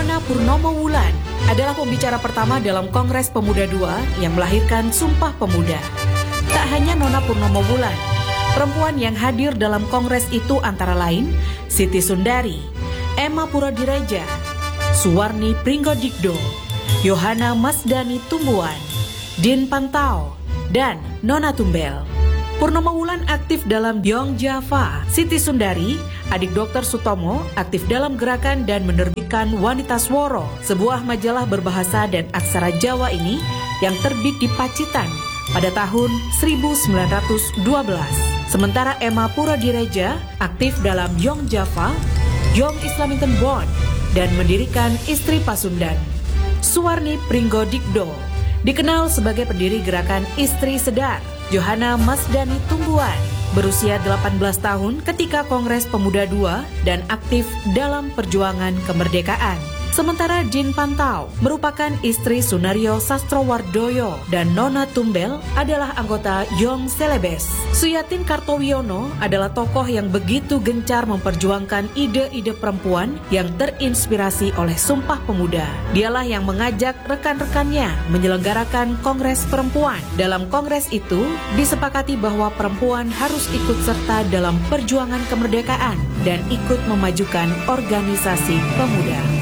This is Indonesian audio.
Nona Purnomo Wulan adalah pembicara pertama dalam Kongres Pemuda II yang melahirkan Sumpah Pemuda. Tak hanya Nona Purnomo Wulan, perempuan yang hadir dalam kongres itu antara lain Siti Sundari, Emma Puradireja, Suwarni Pringgodikdo, Yohana Masdani Tumbuan, Din Pantau, dan Nona Tumbel. Purnomo Wulan aktif dalam Yong Java. Siti Sundari, adik Dr. Sutomo, aktif dalam gerakan dan menerbitkan Wanita Sworo, sebuah majalah berbahasa dan aksara Jawa ini yang terbit di Pacitan pada tahun 1912. Sementara Emma Puradireja aktif dalam Yong Java, Yong Islaminten Bond, dan mendirikan Istri Pasundan. Suwarni Pringgodikdo dikenal sebagai pendiri gerakan Istri Sedar. Yohana Masdani Tumbuan berusia 18 tahun ketika Kongres Pemuda II dan aktif dalam perjuangan kemerdekaan. Sementara Din Pantau merupakan istri Sunario Sastrowardoyo dan Nona Tumbel adalah anggota Yong Celebes. Suyatin Kartowiono adalah tokoh yang begitu gencar memperjuangkan ide-ide perempuan yang terinspirasi oleh Sumpah Pemuda. Dialah yang mengajak rekan-rekannya menyelenggarakan Kongres Perempuan. Dalam kongres itu disepakati bahwa perempuan harus ikut serta dalam perjuangan kemerdekaan dan ikut memajukan organisasi pemuda.